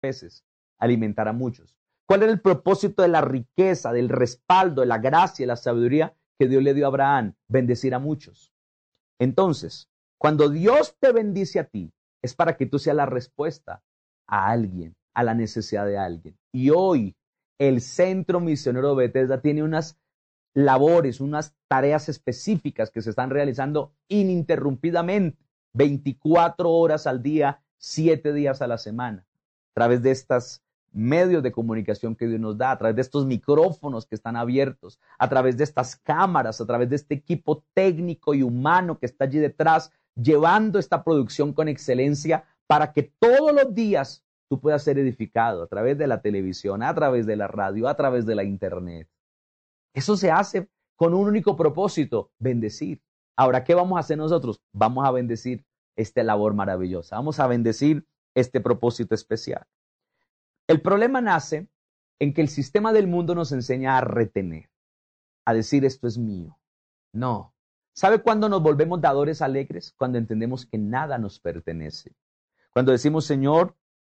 peces, alimentar a muchos. ¿Cuál era el propósito de la riqueza, del respaldo, de la gracia, de la sabiduría que Dios le dio a Abraham? Bendecir a muchos. Entonces, cuando Dios te bendice a ti, es para que tú seas la respuesta a alguien, a la necesidad de alguien. Y hoy el Centro Misionero Bethesda tiene unas labores, unas tareas específicas que se están realizando ininterrumpidamente, 24 horas al día, 7 días a la semana, a través de estos medios de comunicación que Dios nos da, a través de estos micrófonos que están abiertos, a través de estas cámaras, a través de este equipo técnico y humano que está allí detrás, llevando esta producción con excelencia para que todos los días tú puedas ser edificado a través de la televisión, a través de la radio, a través de la internet. Eso se hace con un único propósito, bendecir. Ahora, ¿qué vamos a hacer nosotros? Vamos a bendecir esta labor maravillosa. Vamos a bendecir este propósito especial. El problema nace en que el sistema del mundo nos enseña a retener, a decir esto es mío. No. ¿Sabe cuándo nos volvemos dadores alegres? Cuando entendemos que nada nos pertenece. Cuando decimos, Señor,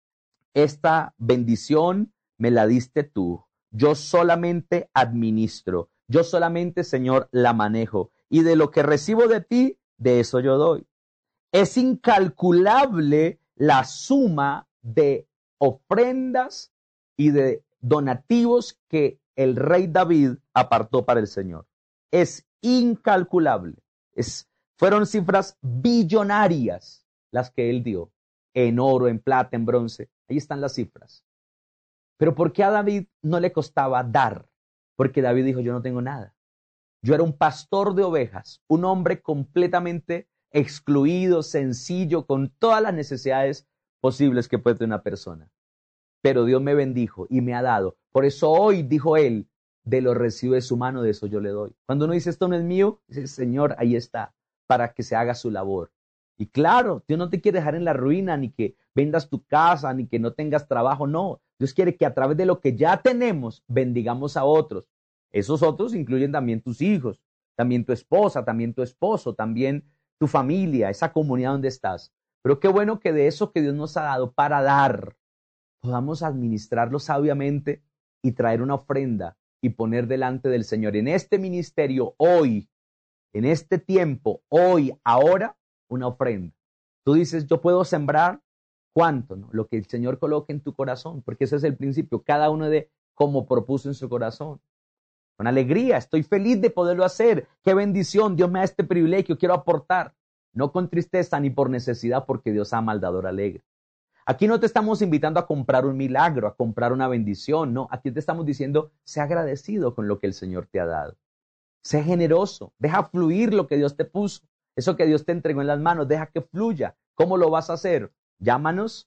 esta bendición me la diste tú. Yo solamente administro. Yo solamente, Señor, la manejo. Y de lo que recibo de ti, de eso yo doy. Es incalculable la suma de ofrendas y de donativos que el rey David apartó para el Señor. Es incalculable. Fueron cifras billonarias las que él dio, en oro, en plata, en bronce. Ahí están las cifras. Pero ¿por qué a David no le costaba dar? Porque David dijo, yo no tengo nada. Yo era un pastor de ovejas, un hombre completamente excluido, sencillo, con todas las necesidades posibles que puede tener una persona. Pero Dios me bendijo y me ha dado. Por eso hoy, dijo él, de lo recibo de su mano, de eso yo le doy. Cuando uno dice esto no es mío, dice, Señor, ahí está, para que se haga su labor. Y claro, Dios no te quiere dejar en la ruina, ni que vendas tu casa, ni que no tengas trabajo, no. Dios quiere que a través de lo que ya tenemos, bendigamos a otros. Esos otros incluyen también tus hijos, también tu esposa, también tu esposo, también tu familia, esa comunidad donde estás. Pero qué bueno que de eso que Dios nos ha dado para dar, podamos administrarlo sabiamente y traer una ofrenda y poner delante del Señor. En este ministerio, hoy, en este tiempo, hoy, ahora, una ofrenda. Tú dices, yo puedo sembrar, ¿cuánto? ¿No? Lo que el Señor coloque en tu corazón, porque ese es el principio, cada uno de como propuso en su corazón. Con alegría, estoy feliz de poderlo hacer. Qué bendición, Dios me da este privilegio, quiero aportar. No con tristeza ni por necesidad, porque Dios ama al dador alegre. Aquí no te estamos invitando a comprar un milagro, a comprar una bendición, no. Aquí te estamos diciendo, sé agradecido con lo que el Señor te ha dado. Sé generoso, deja fluir lo que Dios te puso. Eso que Dios te entregó en las manos, deja que fluya. ¿Cómo lo vas a hacer? Llámanos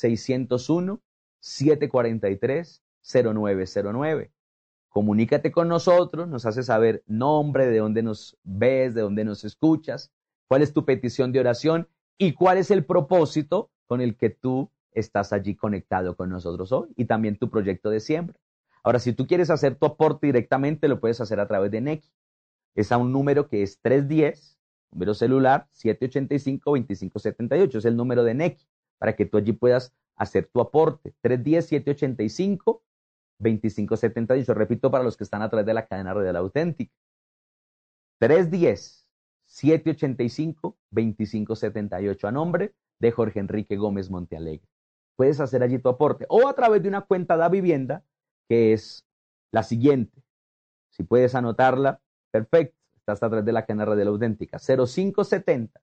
601-743-0909. Comunícate con nosotros, nos haces saber nombre, de dónde nos ves, de dónde nos escuchas, cuál es tu petición de oración y cuál es el propósito con el que tú estás allí conectado con nosotros hoy y también tu proyecto de siembra. Ahora, si tú quieres hacer tu aporte directamente, lo puedes hacer a través de Nequi. Es a un número que es 310, número celular 785-2578, es el número de Nequi, para que tú allí puedas hacer tu aporte. 310-785-2578, repito para los que están a través de la cadena radial auténtica. 310-785-2578, a nombre de Jorge Enrique Gómez Montealegre. Puedes hacer allí tu aporte o a través de una cuenta de vivienda que es la siguiente. Si puedes anotarla, perfecto. Estás a través de la cadena radial auténtica. 0570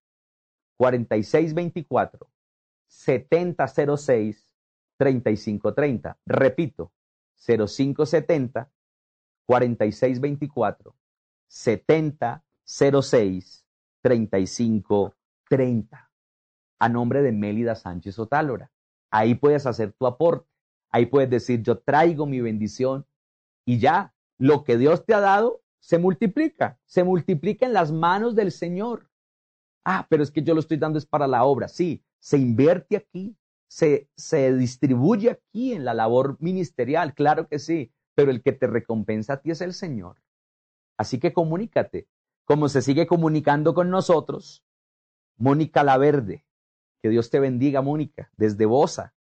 4624 7006 3530. Repito, 0570 4624 7006 3530. A nombre de Mélida Sánchez Otálora. Ahí puedes hacer tu aporte. Ahí puedes decir, yo traigo mi bendición y ya, lo que Dios te ha dado se multiplica en las manos del Señor. Ah, pero es que yo lo estoy dando es para la obra. Sí, se invierte aquí, se distribuye aquí en la labor ministerial, claro que sí, pero el que te recompensa a ti es el Señor. Así que comunícate, como se sigue comunicando con nosotros, Mónica Laverde. Que Dios te bendiga, Mónica, desde Bosa.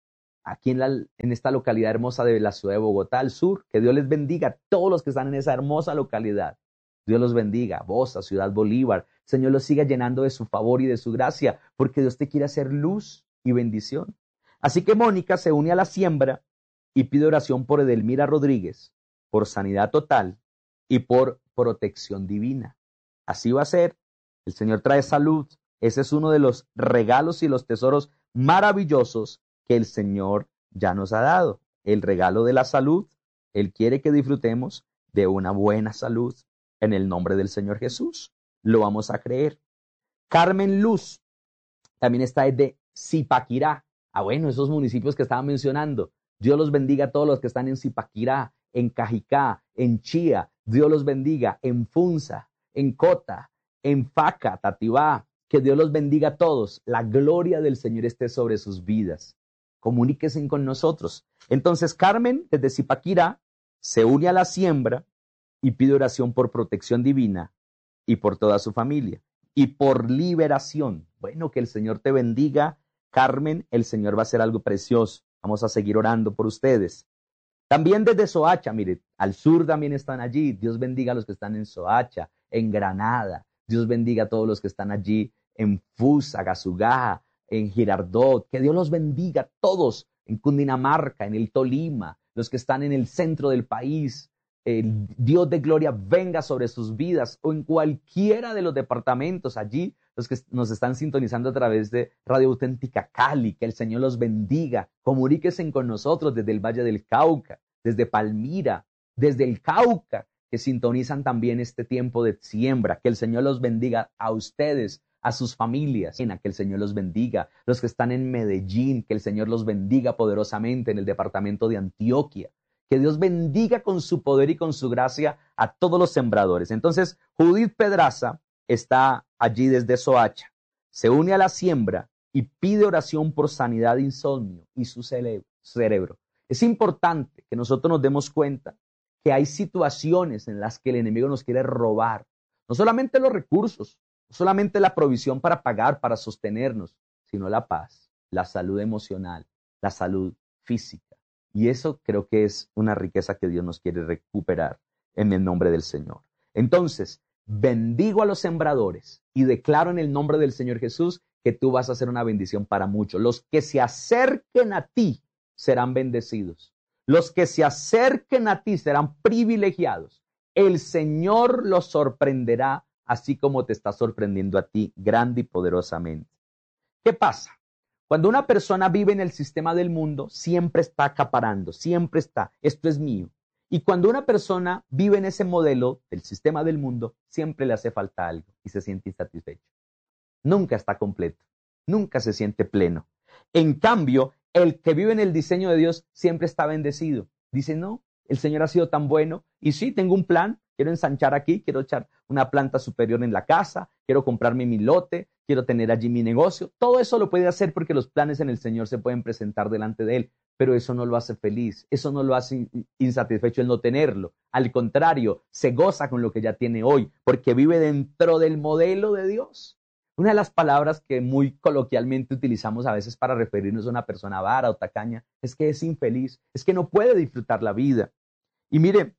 aquí en esta localidad hermosa de la ciudad de Bogotá, al sur. Que Dios les bendiga a todos los que están en esa hermosa localidad. Dios los bendiga, Bosa, Ciudad Bolívar. Señor los siga llenando de su favor y de su gracia, porque Dios te quiere hacer luz y bendición. Así que Mónica se une a la siembra y pide oración por Edelmira Rodríguez, por sanidad total y por protección divina. Así va a ser. El Señor trae salud. Ese es uno de los regalos y los tesoros maravillosos que el Señor ya nos ha dado. El regalo de la salud. Él quiere que disfrutemos de una buena salud. En el nombre del Señor Jesús, lo vamos a creer. Carmen Luz, también está desde Zipaquirá. Bueno, esos municipios que estaba mencionando. Dios los bendiga a todos los que están en Zipaquirá, en Cajicá, en Chía. Dios los bendiga en Funza, en Cota, en Faca, Tatibá. Que Dios los bendiga a todos. La gloria del Señor esté sobre sus vidas. Comuníquense con nosotros. Entonces, Carmen, desde Zipaquirá, se une a la siembra y pide oración por protección divina y por toda su familia y por liberación. Bueno, que el Señor te bendiga, Carmen. El Señor va a hacer algo precioso. Vamos a seguir orando por ustedes. También desde Soacha, mire, al sur también están allí. Dios bendiga a los que están en Soacha, en Granada. Dios bendiga a todos los que están allí en Fusagasugá, en Girardot. Que Dios los bendiga a todos en Cundinamarca, en el Tolima, los que están en el centro del país. El Dios de gloria venga sobre sus vidas o en cualquiera de los departamentos allí, los que nos están sintonizando a través de Radio Auténtica Cali. Que el Señor los bendiga. Comuníquense con nosotros desde el Valle del Cauca, desde Palmira, desde el Cauca, que sintonizan también este tiempo de siembra. Que el Señor los bendiga a ustedes, a sus familias. Que el Señor los bendiga. Los que están en Medellín, que el Señor los bendiga poderosamente en el departamento de Antioquia. Que Dios bendiga con su poder y con su gracia a todos los sembradores. Entonces, Judith Pedraza está allí desde Soacha. Se une a la siembra y pide oración por sanidad de insomnio y su cerebro. Es importante que nosotros nos demos cuenta que hay situaciones en las que el enemigo nos quiere robar. No solamente los recursos, no solamente la provisión para pagar, para sostenernos, sino la paz, la salud emocional, la salud física. Y eso creo que es una riqueza que Dios nos quiere recuperar en el nombre del Señor. Entonces, bendigo a los sembradores y declaro en el nombre del Señor Jesús que tú vas a ser una bendición para muchos. Los que se acerquen a ti serán bendecidos. Los que se acerquen a ti serán privilegiados. El Señor los sorprenderá así como te está sorprendiendo a ti grande y poderosamente. ¿Qué pasa? Cuando una persona vive en el sistema del mundo, siempre está acaparando, siempre está, esto es mío. Y cuando una persona vive en ese modelo del sistema del mundo, siempre le hace falta algo y se siente insatisfecho. Nunca está completo, nunca se siente pleno. En cambio, el que vive en el diseño de Dios siempre está bendecido. Dice, no, el Señor ha sido tan bueno y sí, tengo un plan. Quiero ensanchar aquí, quiero echar una planta superior en la casa, quiero comprarme mi lote, quiero tener allí mi negocio. Todo eso lo puede hacer porque los planes en el Señor se pueden presentar delante de Él, pero eso no lo hace feliz, eso no lo hace insatisfecho el no tenerlo. Al contrario, se goza con lo que ya tiene hoy, porque vive dentro del modelo de Dios. Una de las palabras que muy coloquialmente utilizamos a veces para referirnos a una persona avara o tacaña es que es infeliz, es que no puede disfrutar la vida. Y mire,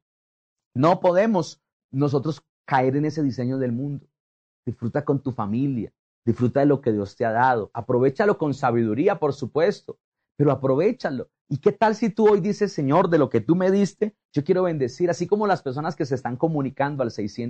no podemos nosotros caer en ese diseño del mundo. Disfruta con tu familia, disfruta de lo que Dios te ha dado. Aprovéchalo con sabiduría, por supuesto, pero aprovéchalo. ¿Y qué tal si tú hoy dices, Señor, de lo que tú me diste, yo quiero bendecir, así como las personas que se están comunicando al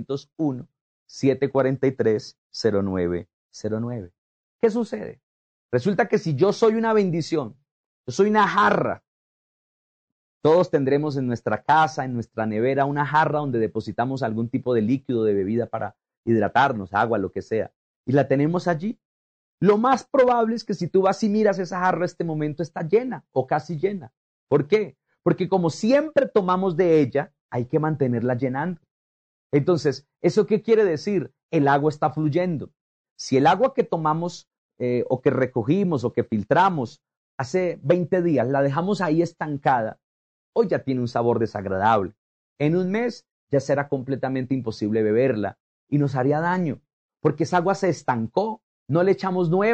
601-743-0909? ¿Qué sucede? Resulta que si yo soy una bendición, yo soy una jarra. Todos tendremos en nuestra casa, en nuestra nevera, una jarra donde depositamos algún tipo de líquido, de bebida para hidratarnos, agua, lo que sea. Y la tenemos allí. Lo más probable es que si tú vas y miras esa jarra, este momento está llena o casi llena. ¿Por qué? Porque como siempre tomamos de ella, hay que mantenerla llenando. Entonces, ¿eso qué quiere decir? El agua está fluyendo. Si el agua que tomamos o que recogimos o que filtramos hace 20 días, la dejamos ahí estancada, hoy ya tiene un sabor desagradable. En un mes ya será completamente imposible beberla y nos haría daño, porque esa agua se estancó, no le echamos nueva.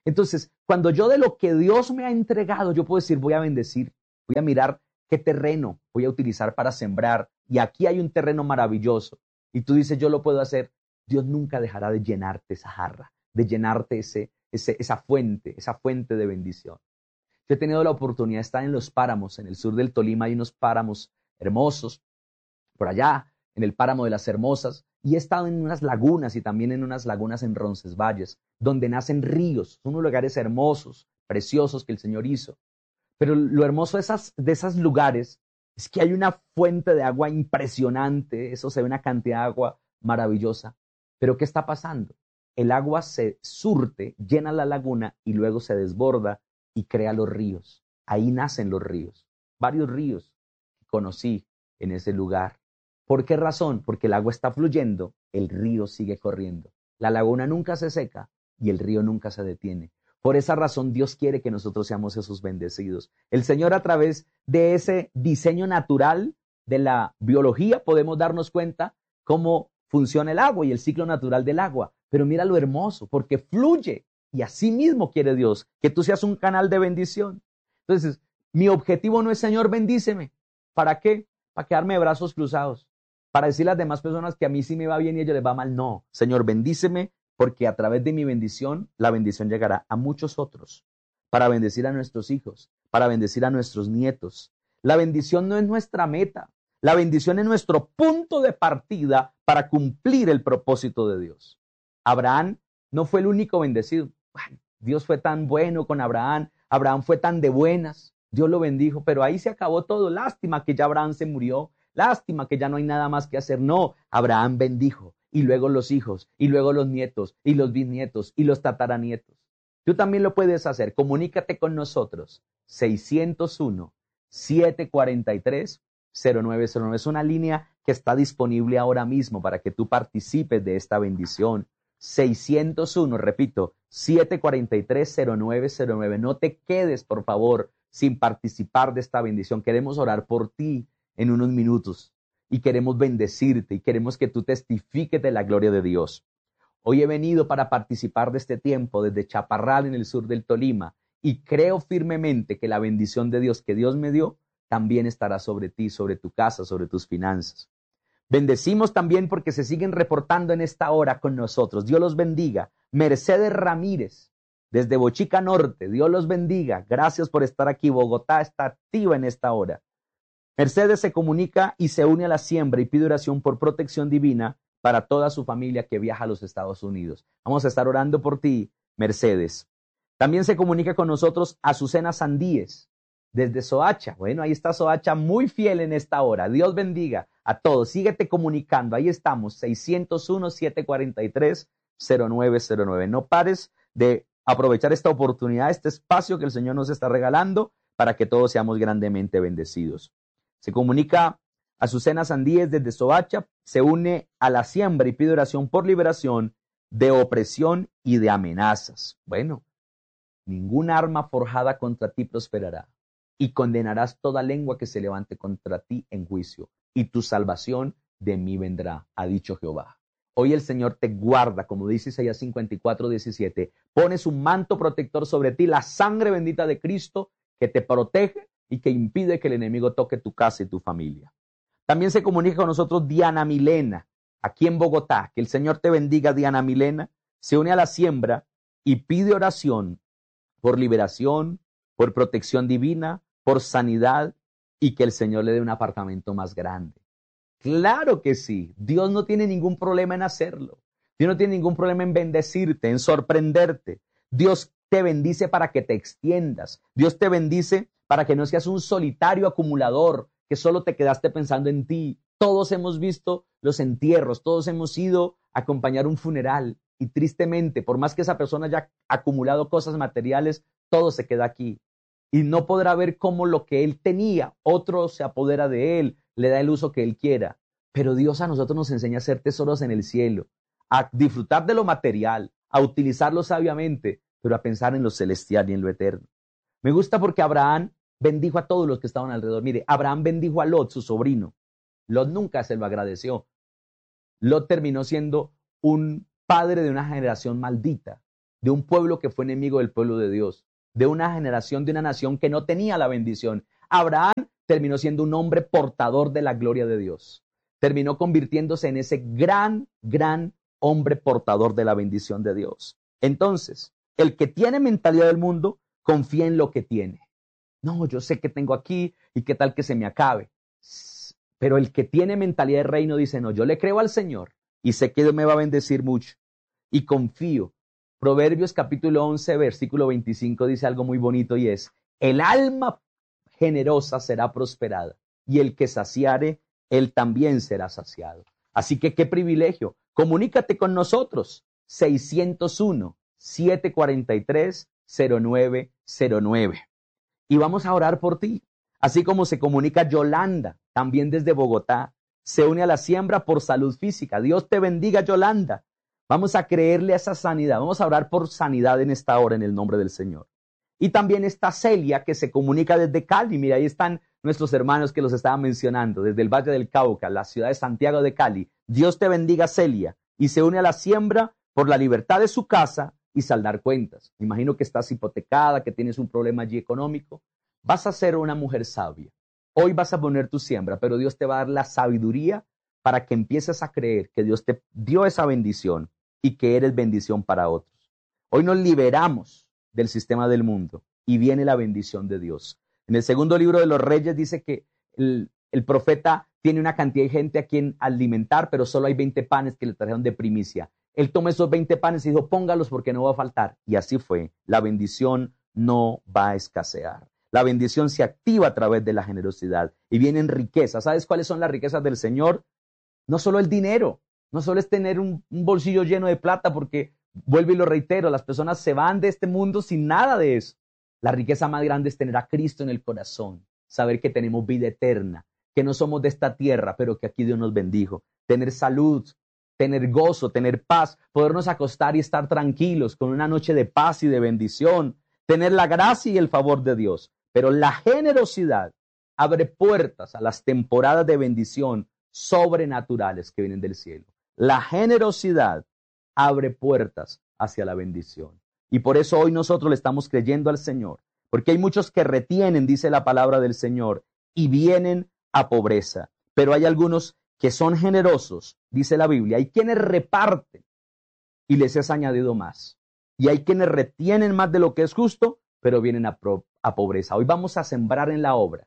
Entonces, cuando yo de lo que Dios me ha entregado, yo puedo decir, voy a bendecir, voy a mirar qué terreno voy a utilizar para sembrar. Y aquí hay un terreno maravilloso. Y tú dices, yo lo puedo hacer. Dios nunca dejará de llenarte esa jarra, de llenarte esa fuente de bendición. Yo he tenido la oportunidad de estar en los páramos, en el sur del Tolima hay unos páramos hermosos, por allá, en el páramo de las Hermosas, y he estado en unas lagunas y también en unas lagunas en Roncesvalles, donde nacen ríos, son unos lugares hermosos, preciosos que el Señor hizo. Pero lo hermoso de esos lugares es que hay una fuente de agua impresionante, eso se ve una cantidad de agua maravillosa. Pero ¿qué está pasando? El agua se surte, llena la laguna y luego se desborda y crea los ríos. Ahí nacen los ríos, varios ríos que conocí en ese lugar. ¿Por qué razón? Porque el agua está fluyendo, el río sigue corriendo. La laguna nunca se seca y el río nunca se detiene. Por esa razón Dios quiere que nosotros seamos esos bendecidos. El Señor, a través de ese diseño natural de la biología, podemos darnos cuenta cómo funciona el agua y el ciclo natural del agua. Pero mira lo hermoso, porque fluye. Y así mismo quiere Dios, que tú seas un canal de bendición. Entonces, mi objetivo no es, Señor, bendíceme. ¿Para qué? Para quedarme de brazos cruzados. Para decirle a las demás personas que a mí sí me va bien y a ellos les va mal. No, Señor, bendíceme, porque a través de mi bendición, la bendición llegará a muchos otros. Para bendecir a nuestros hijos, para bendecir a nuestros nietos. La bendición no es nuestra meta. La bendición es nuestro punto de partida para cumplir el propósito de Dios. Abraham no fue el único bendecido. Ay, Dios fue tan bueno con Abraham. Abraham fue tan de buenas. Dios lo bendijo, pero ahí se acabó todo. Lástima que ya Abraham se murió. Lástima que ya no hay nada más que hacer. No, Abraham bendijo. Y luego los hijos, y luego los nietos, y los bisnietos, y los tataranietos. Tú también lo puedes hacer. Comunícate con nosotros. 601-743-0909. Es una línea que está disponible ahora mismo para que tú participes de esta bendición. 601, repito, 743-0909. No te quedes, por favor, sin participar de esta bendición. Queremos orar por ti en unos minutos y queremos bendecirte y queremos que tú testifiques de la gloria de Dios. Hoy he venido para participar de este tiempo desde Chaparral, en el sur del Tolima, y creo firmemente que la bendición de Dios que Dios me dio también estará sobre ti, sobre tu casa, sobre tus finanzas. Bendecimos también porque se siguen reportando en esta hora con nosotros. Dios los bendiga. Mercedes Ramírez, desde Bochica Norte. Dios los bendiga. Gracias por estar aquí. Bogotá está activa en esta hora. Mercedes se comunica y se une a la siembra y pide oración por protección divina para toda su familia que viaja a los Estados Unidos. Vamos a estar orando por ti, Mercedes. También se comunica con nosotros Azucena Sandíes, desde Soacha. Bueno, ahí está Soacha, muy fiel en esta hora. Dios bendiga a todos. Síguete comunicando. Ahí estamos, 601-743-0909. No pares de aprovechar esta oportunidad, este espacio que el Señor nos está regalando para que todos seamos grandemente bendecidos. Se comunica Azucena Sandíes desde Soacha, se une a la siembra y pide oración por liberación de opresión y de amenazas. Bueno, ninguna arma forjada contra ti prosperará, y condenarás toda lengua que se levante contra ti en juicio, y tu salvación de mí vendrá, ha dicho Jehová. Hoy el Señor te guarda, como dice Isaías 54:17, pone su manto protector sobre ti, la sangre bendita de Cristo que te protege y que impide que el enemigo toque tu casa y tu familia. También se comunica con nosotros Diana Milena, aquí en Bogotá. Que el Señor te bendiga, Diana Milena. Se une a la siembra y pide oración por liberación, por protección divina, por sanidad y que el Señor le dé un apartamento más grande. Claro que sí. Dios no tiene ningún problema en hacerlo. Dios no tiene ningún problema en bendecirte, en sorprenderte. Dios te bendice para que te extiendas. Dios te bendice para que no seas un solitario acumulador, que solo te quedaste pensando en ti. Todos hemos visto los entierros, todos hemos ido a acompañar un funeral y tristemente, por más que esa persona haya acumulado cosas materiales, todo se queda aquí y no podrá ver cómo lo que él tenía, otro se apodera de él, le da el uso que él quiera. Pero Dios a nosotros nos enseña a hacer tesoros en el cielo, a disfrutar de lo material, a utilizarlo sabiamente, pero a pensar en lo celestial y en lo eterno. Me gusta porque Abraham bendijo a todos los que estaban alrededor. Mire, Abraham bendijo a Lot, su sobrino. Lot nunca se lo agradeció. Lot terminó siendo un padre de una generación maldita. de un pueblo que fue enemigo del pueblo de Dios, de una generación, de una nación que no tenía la bendición. Abraham terminó siendo un hombre portador de la gloria de Dios. Terminó convirtiéndose en ese gran hombre portador de la bendición de Dios. Entonces, el que tiene mentalidad del mundo, confía en lo que tiene. No, yo sé que tengo aquí y qué tal que se me acabe. Pero el que tiene mentalidad de reino dice, no, yo le creo al Señor y sé que Dios me va a bendecir mucho y confío. Proverbios capítulo 11, versículo 25 dice algo muy bonito y es, el alma generosa será prosperada y el que saciare, él también será saciado. Así que qué privilegio. Comunícate con nosotros. 601-743-0909. Y vamos a orar por ti. Así como se comunica Yolanda, también desde Bogotá. Se une a la siembra por salud física. Dios te bendiga, Yolanda. Vamos a creerle a esa sanidad. Vamos a orar por sanidad en esta hora en el nombre del Señor. Y también está Celia, que se comunica desde Cali. Mira, ahí están nuestros hermanos que los estaba mencionando, desde el Valle del Cauca, la ciudad de Santiago de Cali. Dios te bendiga, Celia. Y se une a la siembra por la libertad de su casa y saldar cuentas. Me imagino que estás hipotecada, que tienes un problema allí económico. Vas a ser una mujer sabia. Hoy vas a poner tu siembra, pero Dios te va a dar la sabiduría para que empieces a creer que Dios te dio esa bendición y que eres bendición para otros. Hoy nos liberamos del sistema del mundo y viene la bendición de Dios. En el segundo libro de los Reyes dice que el profeta tiene una cantidad de gente a quien alimentar, pero solo hay 20 panes que le trajeron de primicia. Él tomó esos 20 panes y dijo, póngalos porque no va a faltar. Y así fue. La bendición no va a escasear. La bendición se activa a través de la generosidad y vienen riquezas. ¿Sabes cuáles son las riquezas del Señor? No solo el dinero, no solo es tener un bolsillo lleno de plata, porque, vuelvo y lo reitero, las personas se van de este mundo sin nada de eso. La riqueza más grande es tener a Cristo en el corazón, saber que tenemos vida eterna, que no somos de esta tierra, pero que aquí Dios nos bendijo. Tener salud, tener gozo, tener paz, podernos acostar y estar tranquilos con una noche de paz y de bendición, tener la gracia y el favor de Dios. Pero la generosidad abre puertas a las temporadas de bendición sobrenaturales que vienen del cielo. La generosidad abre puertas hacia la bendición. Y por eso hoy nosotros le estamos creyendo al Señor, porque hay muchos que retienen, dice la palabra del Señor, y vienen a pobreza. Pero hay algunos que son generosos, dice la Biblia. Hay quienes reparten y les es añadido más. Y hay quienes retienen más de lo que es justo, pero vienen a pobreza. Hoy vamos a sembrar en la obra.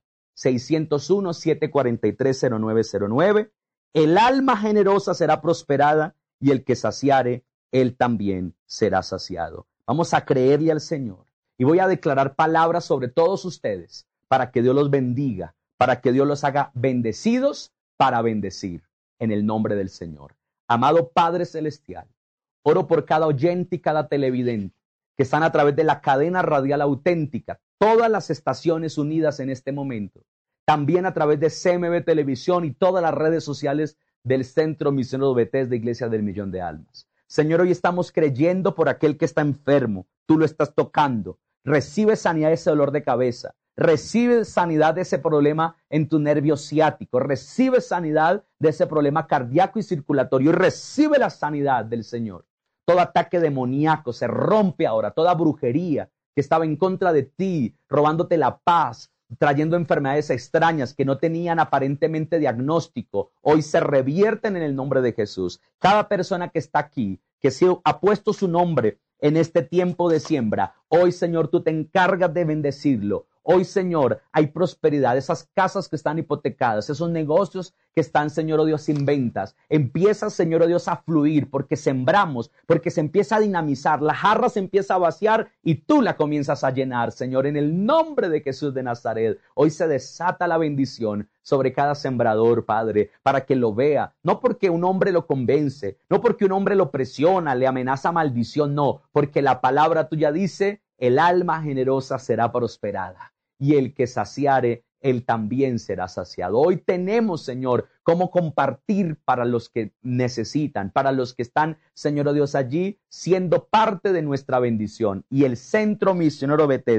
601-743-0909. El alma generosa será prosperada y el que saciare, él también será saciado. Vamos a creerle al Señor. Y voy a declarar palabras sobre todos ustedes para que Dios los bendiga, para que Dios los haga bendecidos para bendecir en el nombre del Señor. Amado Padre Celestial, oro por cada oyente y cada televidente que están a través de la cadena radial auténtica, todas las estaciones unidas en este momento, también a través de CMB Televisión y todas las redes sociales del Centro Misionero Bethesda Iglesia del Millón de Almas. Señor, hoy estamos creyendo por aquel que está enfermo, tú lo estás tocando, recibe sanidad de ese dolor de cabeza, recibe sanidad de ese problema en tu nervio ciático, recibe sanidad de ese problema cardíaco y circulatorio y recibe la sanidad del Señor. Todo ataque demoníaco se rompe ahora, toda brujería que estaba en contra de ti, robándote la paz, trayendo enfermedades extrañas que no tenían aparentemente diagnóstico, hoy se revierten en el nombre de Jesús. Cada persona que está aquí, que ha puesto su nombre en este tiempo de siembra, hoy, Señor, tú te encargas de bendecirlo. Hoy, Señor, hay prosperidad, esas casas que están hipotecadas, esos negocios que están, Señor, oh Dios, sin ventas. Empieza, Señor, oh Dios, a fluir porque sembramos, porque se empieza a dinamizar, la jarra se empieza a vaciar y tú la comienzas a llenar, Señor, en el nombre de Jesús de Nazaret. Hoy se desata la bendición sobre cada sembrador, Padre, para que lo vea, no porque un hombre lo convence, no porque un hombre lo presiona, le amenaza maldición, no, porque la palabra tuya dice, el alma generosa será prosperada. Y el que saciare, él también será saciado. Hoy tenemos, Señor, cómo compartir para los que necesitan, para los que están, Señor, oh Dios, allí siendo parte de nuestra bendición. Y el Centro Misionero Bethesda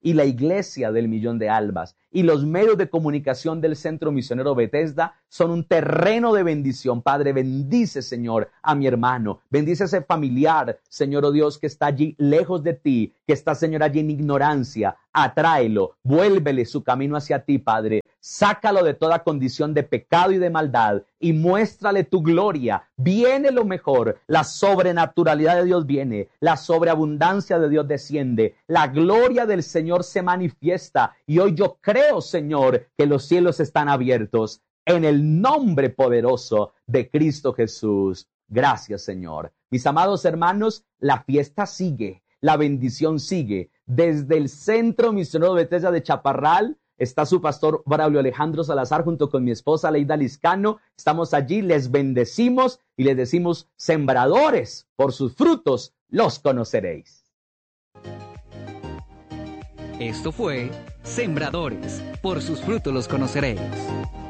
y la iglesia del Millón de Albas y los medios de comunicación del Centro Misionero Bethesda son un terreno de bendición. Padre, bendice, Señor, a mi hermano. Bendice a ese familiar, Señor, oh Dios, que está allí lejos de ti, que está, Señor, allí en ignorancia. Atráelo, vuélvele su camino hacia ti, Padre. Sácalo de toda condición de pecado y de maldad y muéstrale tu gloria. Viene lo mejor, la sobrenaturalidad de Dios viene, la sobreabundancia de Dios desciende, la gloria del Señor se manifiesta y hoy yo creo, Señor, que los cielos están abiertos en el nombre poderoso de Cristo Jesús. Gracias, Señor. Mis amados hermanos, la fiesta sigue, la bendición sigue. Desde el Centro Misionero Bethesda de Chaparral está su pastor Braulio Alejandro Salazar junto con mi esposa Leida Liscano. Estamos allí, les bendecimos y les decimos, sembradores, por sus frutos los conoceréis. Esto fue Sembradores, por sus frutos los conoceréis.